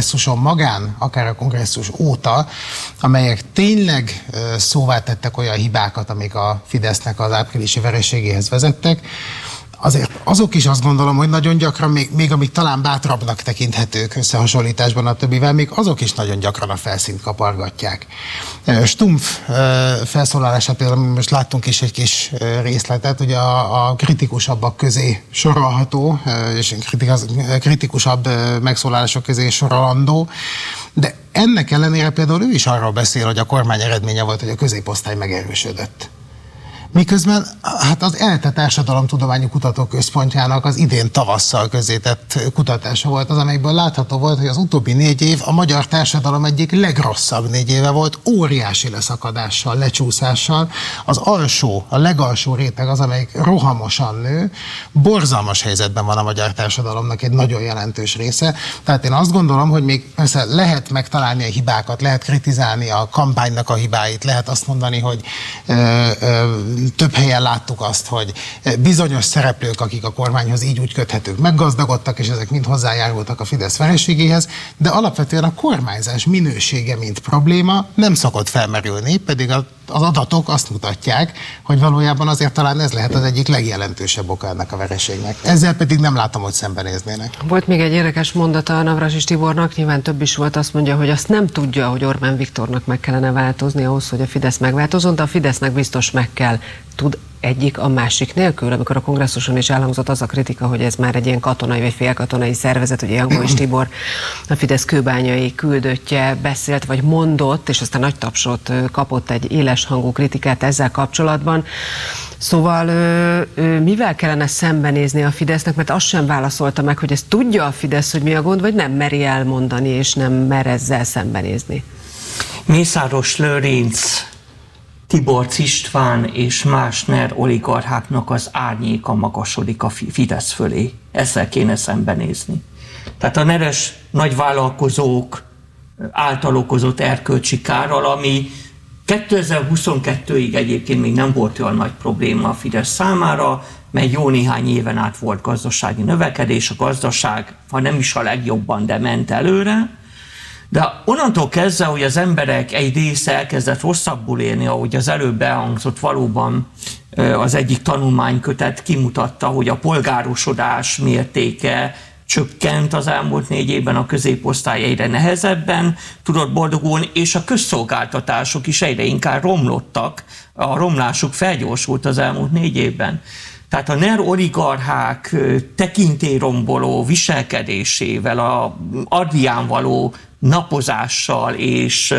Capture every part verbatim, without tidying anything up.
kongresszuson magán, akár a kongresszus óta, amelyek tényleg szóvá tettek olyan hibákat, amik a Fidesznek az áprilisi vereségéhez vezettek, azért azok is azt gondolom, hogy nagyon gyakran, még, még amik talán bátrabbnak tekinthetők összehasonlításban a többivel, még azok is nagyon gyakran a felszínt kapargatják. Stumpf felszólalását például most láttunk is egy kis részletet, ugye a, a kritikusabbak közé sorolható, és kritikusabb megszólalások közé sorolandó, de ennek ellenére például ő is arról beszél, hogy a kormány eredménye volt, hogy a középosztály megerősödött. Miközben hát az ELTE Társadalomtudományi Kutatóközpontjának az idén tavasszal közzétett kutatása volt az, amelyikből látható volt, hogy az utóbbi négy év a magyar társadalom egyik legrosszabb négy éve volt, óriási leszakadással, lecsúszással. Az alsó, a legalsó réteg az, amelyik rohamosan nő, borzalmas helyzetben van a magyar társadalomnak egy nagyon jelentős része. Tehát én azt gondolom, hogy még persze lehet megtalálni a hibákat, lehet kritizálni a kampánynak a hibáit, lehet azt mondani, hogy ö, ö, több helyen láttuk azt, hogy bizonyos szereplők, akik a kormányhoz így úgy köthetők, meggazdagodtak, és ezek mind hozzájárultak a Fidesz vereségéhez, de alapvetően a kormányzás minősége, mint probléma nem szokott felmerülni, pedig az adatok azt mutatják, hogy valójában azért talán ez lehet az egyik legjelentősebb oka ennek a vereségnek. Ezzel pedig nem látom, hogy szembenéznének. Volt még egy érdekes mondata a Navracsics Tibornak, nyilván több is volt, azt mondja, hogy azt nem tudja, hogy Orbán Viktornak meg kellene változni ahhoz, hogy a Fidesz megváltozzon, de a Fidesznek biztos meg kell. Tud egyik a másik nélkül, amikor a kongresszuson is elhangzott az a kritika, hogy ez már egy ilyen katonai vagy félkatonai szervezet, hogy Jankovics Tibor, a Fidesz kőbányai küldöttje beszélt, vagy mondott, és aztán nagy tapsot kapott, egy éles hangú kritikát ezzel kapcsolatban. Szóval mivel kellene szembenézni a Fidesznek, mert azt sem válaszolta meg, hogy ezt tudja a Fidesz, hogy mi a gond, vagy nem meri elmondani, és nem mer ezzel szembenézni. Mészáros Lőrinc, Tiborcs István és más NER oligarcháknak az árnyéka magasodik a Fidesz fölé. Ezzel kéne szembenézni. Tehát a neres nagyvállalkozók által okozott erkölcsi kárral, ami kétezer-huszonkettőig egyébként még nem volt olyan nagy probléma a Fidesz számára, mert jó néhány éven át volt gazdasági növekedés, a gazdaság, ha nem is a legjobban, de ment előre. De onnantól kezdve, hogy az emberek egy része elkezdett rosszabbul élni, ahogy az előbb elhangzott, valóban az egyik tanulmánykötet kimutatta, hogy a polgárosodás mértéke csökkent az elmúlt négy évben, a középosztály egyre nehezebben tudott boldogulni, és a közszolgáltatások is egyre inkább romlottak, a romlásuk felgyorsult az elmúlt négy évben. Tehát a NER oligarchák tekintélyromboló viselkedésével, a Adrián való napozással és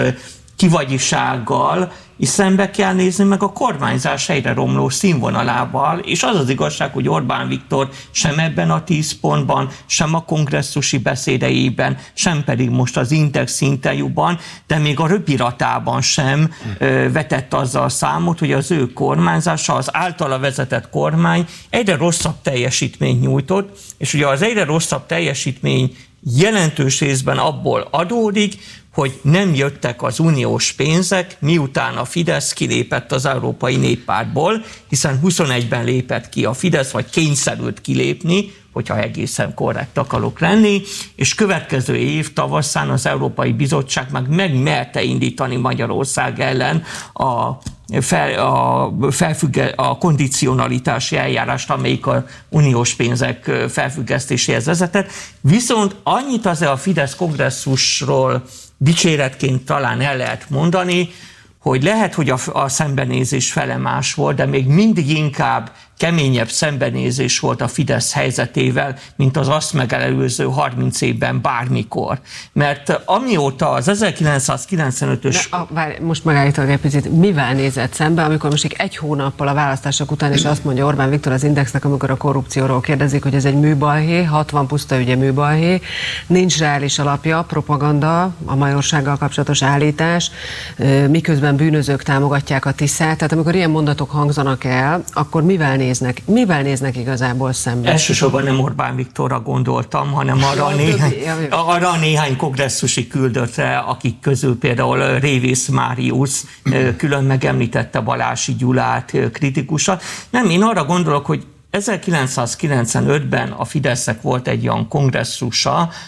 kivagyisággal is szembe kell nézni, meg a kormányzás egyre romló színvonalával, és az az igazság, hogy Orbán Viktor sem ebben a tíz pontban, sem a kongresszusi beszédeiben, sem pedig most az Index interjúban, de még a röpiratában sem ö, vetett azzal számot, hogy az ő kormányzása, az általa vezetett kormány egyre rosszabb teljesítményt nyújtott, és ugye az egyre rosszabb teljesítmény jelentős részben abból adódik, hogy nem jöttek az uniós pénzek, miután a Fidesz kilépett az Európai Néppártból, hiszen huszonegyben lépett ki a Fidesz, vagy kényszerült kilépni, hogyha egészen korrekt akarok lenni, és következő év tavaszán az Európai Bizottság meg megmerte indítani Magyarország ellen a Fel, a, felfügge, a kondicionalitási eljárást, amelyik a uniós pénzek felfüggesztéséhez vezetett. Viszont annyit azért a Fidesz kongresszusról dicséretként talán el lehet mondani, hogy lehet, hogy a, a szembenézés fele más volt, de még mindig inkább keményebb szembenézés volt a Fidesz helyzetével, mint az azt megelőző harminc évben bármikor. Mert amióta az ezerkilencszázkilencvenötös... De, a, várj, most megállítok egy picit, mivel nézett szembe, amikor most egy hónappal a választások után, és azt mondja Orbán Viktor az Indexnek, amikor a korrupcióról kérdezik, hogy ez egy műbalhé, hatvan puszta ügye műbalhé, nincs reális alapja, propaganda, a majorsággal kapcsolatos állítás, miközben bűnözők támogatják a Tiszát. Tehát amikor ilyen mondatok hangzanak el, akkor mivel néznek, mivel néznek igazából szembe? Elsősorban nem Orbán Viktorra gondoltam, hanem arra, a néhány, arra a néhány kongresszusi küldöttre, akik közül például Révész Máriusz külön megemlítette Balási Gyulát kritikusan. Nem, én arra gondolok, hogy ezerkilencszázkilencvenötben a Fidesznek volt egy olyan kongresszusa,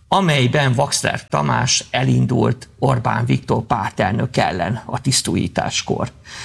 amelyben Wachsler Tamás elindult Orbán Viktor pártelnök ellen a tisztújításkor.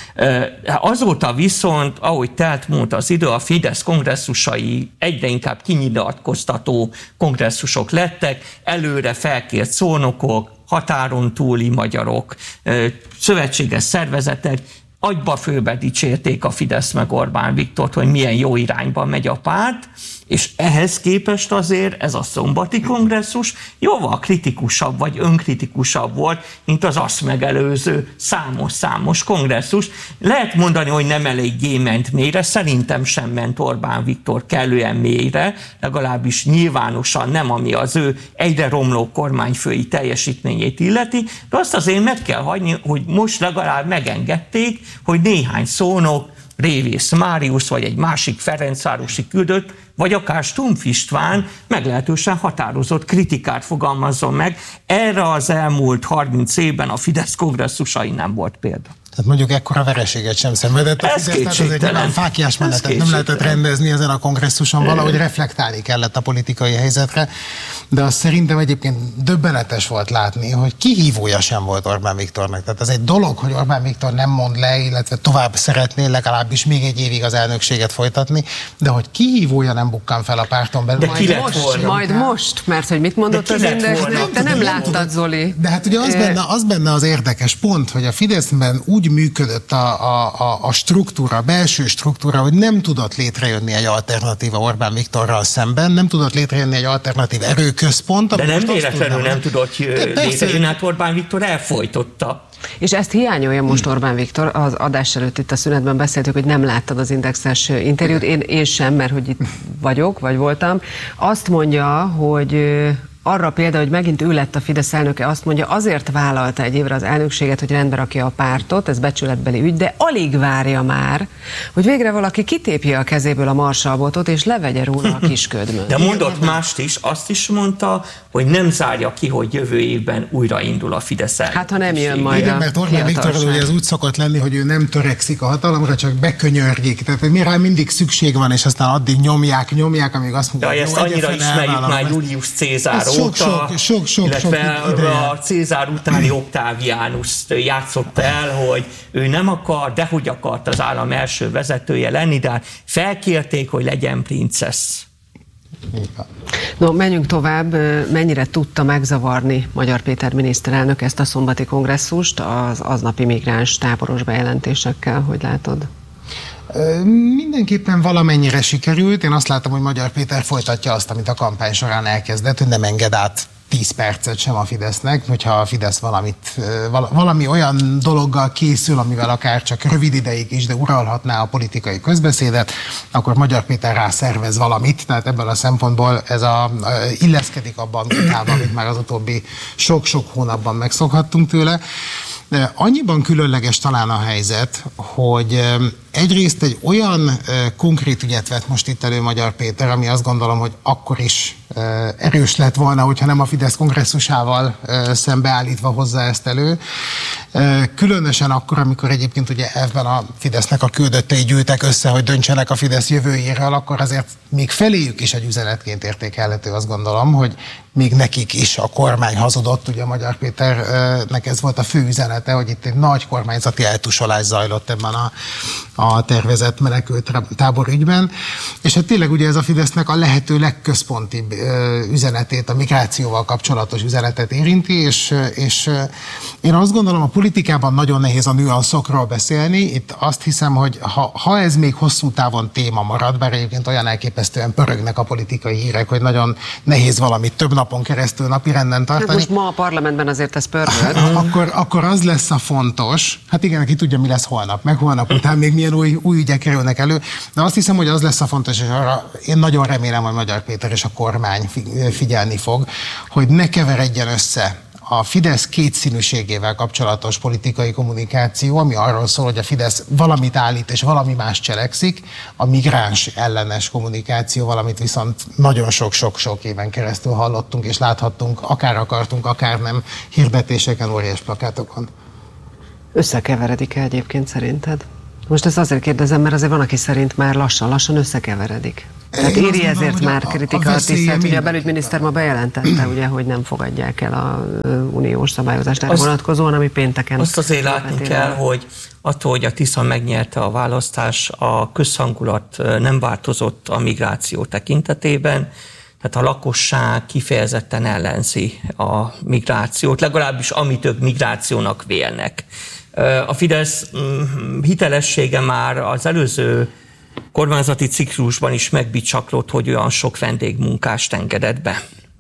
Azóta viszont, ahogy telt múlt az idő, a Fidesz kongresszusai egyre inkább kinyilatkoztató kongresszusok lettek, előre felkért szónokok, határon túli magyarok, szövetséges szervezetek, agyba főbe dicsérték a Fidesz meg Orbán Viktort, hogy milyen jó irányba megy a párt, és ehhez képest azért ez a szombati kongresszus jóval kritikusabb vagy önkritikusabb volt, mint az azt megelőző számos-számos kongresszus. Lehet mondani, hogy nem eléggé ment mélyre, szerintem sem ment Orbán Viktor kellően mélyre, legalábbis nyilvánosan nem, ami az ő egyre romló kormányfői teljesítményét illeti, de azt azért meg kell hagyni, hogy most legalább megengedték, hogy néhány szónok, Révész Máriusz, vagy egy másik ferencvárosi küldött, vagy akár Stumpf István meglehetősen határozott kritikát fogalmazzon meg. Erre az elmúlt harminc évben a Fidesz kongresszusai nem volt példa. Tehát mondjuk ekkora vereséget sem szenvedett a Fidesz, tehát azért nyilván fáklyás menetet nem lehetett rendezni ezen a kongresszuson, valahogy reflektálni kellett a politikai helyzetre, de azt szerintem egyébként döbbenetes volt látni, hogy kihívója sem volt Orbán Viktornak. Tehát ez egy dolog, hogy Orbán Viktor nem mond le, illetve tovább szeretné legalábbis még egy évig az elnökséget folytatni, de hogy kihívója nem bukkan fel a párton belül. De majd most, volna. majd most, mert hogy mit mondott az Indexnek, te nem láttad, Zoli. De hát ugye az benne, az benne az érdekes pont, hogy a Fideszben úgy működött a, a, a struktúra, a belső struktúra, hogy nem tudott létrejönni egy alternatíva Orbán Viktorral szemben, nem tudott létrejönni egy alternatív erőközpont. De nem véletlenül nem tudott létrejönni, hát Orbán Viktor elfojtotta. És ezt hiányolja most Orbán Viktor, az adás előtt itt a szünetben beszéltük, hogy nem láttad az Indexes interjút, én, én sem, mert hogy itt vagyok, vagy voltam. Azt mondja, hogy arra például, hogy megint ő lett a Fidesz elnöke, azt mondja, azért vállalta egy évre az elnökséget, hogy rendbe rakja a pártot, ez becsületbeli ügy, de alig várja már, hogy végre valaki kitépje a kezéből a marsalbotot, és levegye róla a kisködmöt. De mondott mást is, azt is mondta, hogy nem zárja ki, hogy jövő évben újraindul a Fidesz elnök. Hát ha nem jön majd. Igen, mert Orbán Viktor ugye ez úgy szokott lenni, hogy ő nem törekszik a hatalomra, csak bekönyörgik. Tehát hogy mire mindig szükség van, és aztán addig nyomják, nyomják, amíg azt mondják, hogy ezt annyira ismerjük már Julius Cézár Sok, sok, sok, sok, illetve sok a Cézár utáni Oktáviánuszt játszott el, hogy ő nem akar, de hogy akart az állam első vezetője lenni, de felkérték, hogy legyen princesz. No, menjünk tovább. Mennyire tudta megzavarni Magyar Péter miniszterelnök ezt a szombati kongresszust az aznapi migráns táboros bejelentésekkel, hogy látod? Mindenképpen valamennyire sikerült. Én azt látom, hogy Magyar Péter folytatja azt, amit a kampány során elkezdett, hogy nem enged át tíz percet sem a Fidesznek, hogyha a Fidesz valamit, valami olyan dologgal készül, amivel akár csak rövid ideig is, de uralhatná a politikai közbeszédet, akkor Magyar Péter rászervez valamit, tehát ebből a szempontból ez a, illeszkedik abban a mintában, amit már az utóbbi sok-sok hónapban megszokhattunk tőle. Annyiban különleges talán a helyzet, hogy egyrészt egy olyan konkrét ügyet vett most itt elő Magyar Péter, ami azt gondolom, hogy akkor is erős lett volna, hogyha nem a Fidesz kongresszusával szembeállítva hozzá ezt elő. Különösen akkor, amikor egyébként ugye ebben a Fidesznek a küldöttei gyűltek össze, hogy döntsenek a Fidesz jövőjéről, akkor azért még feléjük is egy üzenetként értékelhető, azt gondolom, hogy még nekik is a kormány hazudott, ugye a Magyar Péternek ez volt a fő üzenete, hogy itt egy nagy kormányzati eltusolás zajlott ebben a, a tervezett menekült tábor ügyben, és hát tényleg ugye ez a Fidesznek a lehető legközpontibb üzenetét, a migrációval kapcsolatos üzenetet érinti, és, és én azt gondolom, a politikában nagyon nehéz a nüanszokról beszélni, itt azt hiszem, hogy ha, ha ez még hosszú távon téma marad, bár egyébként olyan elképesztően pörögnek a politikai hírek, hogy nagyon nehéz valamit több napon keresztül napirenden tartani. Hát most ma a parlamentben azért ez pörgött. Akkor, akkor az lesz a fontos, hát igen, aki tudja, mi lesz holnap, meg holnap után még milyen új, új ügyek kerülnek elő, de azt hiszem, hogy az lesz a fontos, és arra én nagyon remélem, hogy Magyar Péter és a kormány figyelni fog, hogy ne keveredjen össze a Fidesz kétszínűségével kapcsolatos politikai kommunikáció, ami arról szól, hogy a Fidesz valamit állít és valami más cselekszik, a migráns ellenes kommunikáció, valamit viszont nagyon sok-sok-sok éven keresztül hallottunk és láthattunk, akár akartunk, akár nem, hirdetéseken, óriás plakátokon. Összekeveredik-e egyébként szerinted? Most ezt azért kérdezem, mert azért van, aki szerint már lassan-lassan összekeveredik. Tehát éri ezért már a, kritika a, a tisztelt. Ugye a belügyminiszter ma bejelentette, ugye, hogy nem fogadják el a uniós szabályozást erre vonatkozóan, ami pénteken... Azt azért látni kell, hogy attól, hogy a Tisza megnyerte a választás, a közhangulat nem változott a migráció tekintetében, tehát a lakosság kifejezetten ellenzi a migrációt, legalábbis amit ők migrációnak vélnek. A Fidesz hitelessége már az előző kormányzati ciklusban is megbicsaklott, hogy olyan sok vendégmunkást engedett be.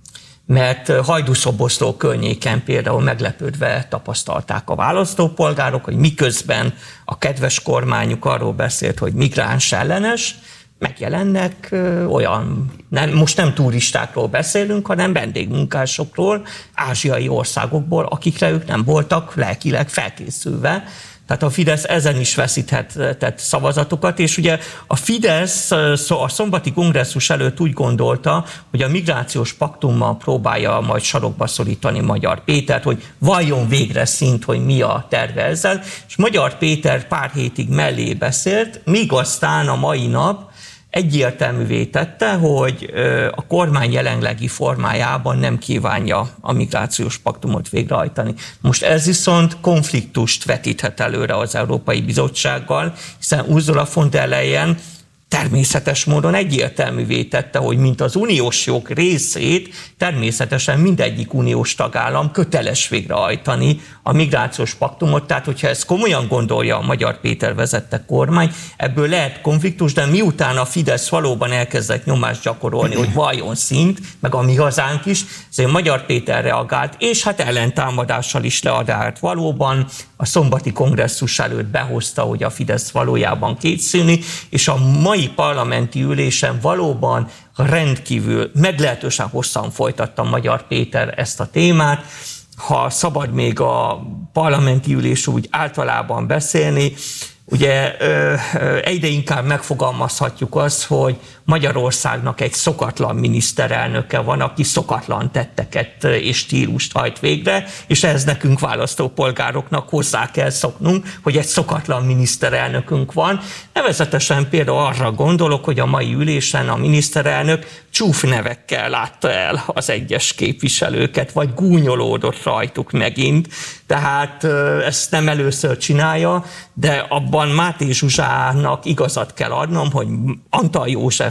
Mert Hajdúszoboszló környéken például meglepődve tapasztalták a választópolgárok, hogy miközben a kedves kormányuk arról beszélt, hogy migráns ellenes, megjelennek ö, olyan, nem, most nem turistákról beszélünk, hanem vendégmunkásokról, ázsiai országokból, akikre ők nem voltak lelkileg felkészülve. Tehát a Fidesz ezen is veszíthetett szavazatokat, és ugye a Fidesz a szombati kongresszus előtt úgy gondolta, hogy a migrációs paktummal próbálja majd sarokba szorítani Magyar Pétert, hogy valljon végre szint, hogy mi a terve ezzel, és Magyar Péter pár hétig mellé beszélt, míg aztán a mai nap egyértelművé tette, hogy a kormány jelenlegi formájában nem kívánja a migrációs paktumot végrehajtani. Most ez viszont konfliktust vetíthet előre az Európai Bizottsággal, hiszen Ursula von der Leyen természetes módon egyértelművé tette, hogy mint az uniós jog részét, természetesen mindegyik uniós tagállam köteles végrehajtani a migrációs paktumot, tehát hogyha ezt komolyan gondolja a Magyar Péter vezette kormány, ebből lehet konfliktus, de miután a Fidesz valóban elkezdett nyomást gyakorolni, hogy valljon szint, meg a mi hazánk is, ezért Magyar Péter reagált, és hát ellentámadással is leadált valóban, a szombati kongresszus előtt behozta, hogy a Fidesz valójában kétszínű, és a mai parlamenti ülésen valóban rendkívül meglehetősen hosszan folytatta Magyar Péter ezt a témát. Ha szabad még a parlamenti ülés úgy általában beszélni, ugye egyre inkább megfogalmazhatjuk azt, hogy Magyarországnak egy szokatlan miniszterelnöke van, aki szokatlan tetteket és stílust hajt végre, és ehhez nekünk választópolgároknak hozzá kell szoknunk, hogy egy szokatlan miniszterelnökünk van. Nevezetesen például arra gondolok, hogy a mai ülésen a miniszterelnök csúfnevekkel látta el az egyes képviselőket, vagy gúnyolódott rajtuk megint. Tehát ezt nem először csinálja, de abban Máté Zsuzsának igazat kell adnom, hogy Antal Józsefre,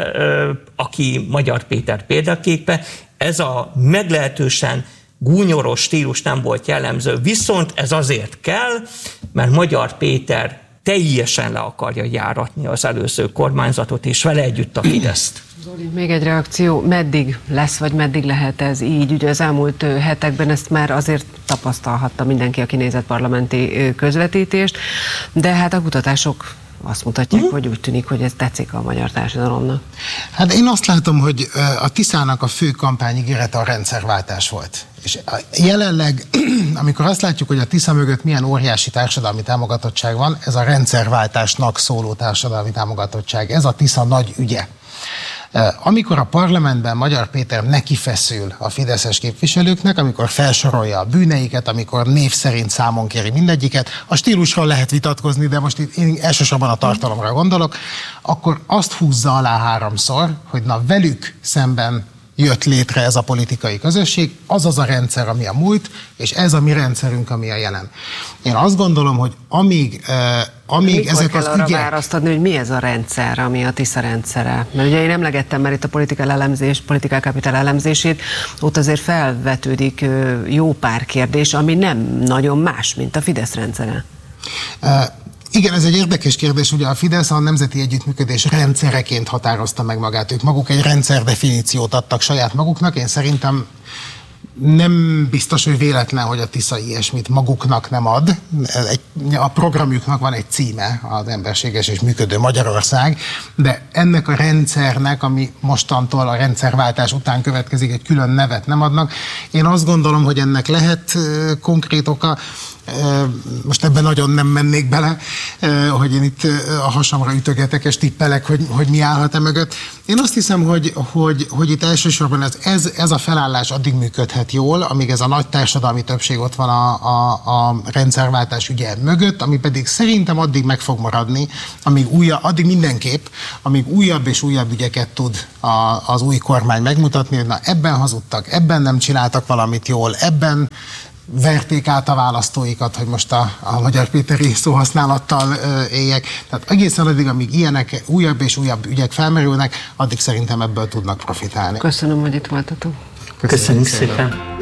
aki Magyar Péter példaképe, ez a meglehetősen gúnyoros stílus nem volt jellemző, viszont ez azért kell, mert Magyar Péter teljesen le akarja járatni az előző kormányzatot, és vele együtt a Fideszt. Zoli, még egy reakció, meddig lesz, vagy meddig lehet ez így? Ugye az elmúlt hetekben ezt már azért tapasztalhatta mindenki, aki nézett parlamenti közvetítést, de hát a kutatások azt mutatják, uh-huh. hogy úgy tűnik, hogy ez tetszik a magyar társadalomnak. Hát én azt látom, hogy a Tiszának a fő kampányígérete a rendszerváltás volt. És jelenleg, amikor azt látjuk, hogy a Tisza mögött milyen óriási társadalmi támogatottság van, ez a rendszerváltásnak szóló társadalmi támogatottság, ez a Tisza nagy ügye. Amikor a parlamentben Magyar Péter nekifeszül a fideszes képviselőknek, amikor felsorolja a bűneiket, amikor név szerint számon kéri mindegyiket, a stílusról lehet vitatkozni, de most itt én elsősorban a tartalomra gondolok, akkor azt húzza alá háromszor, hogy na velük szemben jött létre ez a politikai közösség, az az a rendszer, ami a múlt, és ez a mi rendszerünk, ami a jelen. Én azt gondolom, hogy amíg, eh, amíg Mikor ezek kell az arra ügyek... választ adni, hogy mi ez a rendszer, ami a Tisza rendszere? Mert ugye én emlegettem már itt a politikai elemzés, politikai kapital elemzését, ott azért felvetődik jó pár kérdés, ami nem nagyon más, mint a Fidesz rendszere. Uh, Igen, ez egy érdekes kérdés, ugye a Fidesz a nemzeti együttműködés rendszereként határozta meg magát. Ők maguk egy rendszerdefiníciót adtak saját maguknak, én szerintem nem biztos, hogy véletlen, hogy a Tisza ilyesmit maguknak nem ad. Egy, a programjuknak van egy címe, az Emberséges és Működő Magyarország, de ennek a rendszernek, ami mostantól a rendszerváltás után következik, egy külön nevet nem adnak. Én azt gondolom, hogy ennek lehet konkrét oka, most ebben nagyon nem mennék bele, hogy én itt a hasamra ütögetek és tippelek, hogy, hogy mi állhat e mögött. Én azt hiszem, hogy, hogy, hogy itt elsősorban ez, ez, ez a felállás addig működhet működhet jól, amíg ez a nagy társadalmi többség ott van a, a, a rendszerváltás ügye mögött, ami pedig szerintem addig meg fog maradni, amíg újabb, addig mindenképp, amíg újabb és újabb ügyeket tud a, az új kormány megmutatni, hogy na ebben hazudtak, ebben nem csináltak valamit jól, ebben verték át a választóikat, hogy most a, a Magyar Péteri szóhasználattal ö, éljek. Tehát egészen addig, amíg ilyenek, újabb és újabb ügyek felmerülnek, addig szerintem ebből tudnak profitálni. Köszönöm, hogy itt voltatok. Köszönjük szépen. szépen.